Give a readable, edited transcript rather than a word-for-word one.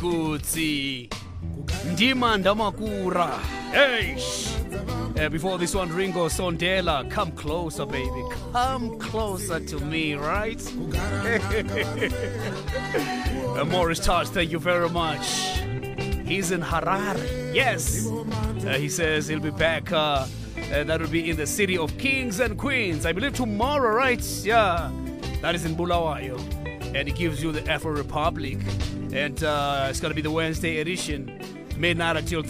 Gutsi Ndima Ndamakura. Hey. Before this one, Ringo Sondela, come closer, baby. Come closer to me, right? Morris Touch, thank you very much. He's in Harare. Yes. He says he'll be back. That will be in the city of Kings and Queens. I believe tomorrow, right? Yeah. That is in Bulawayo. And he gives you the Afro Republic. And it's going to be the Wednesday edition. Midnight until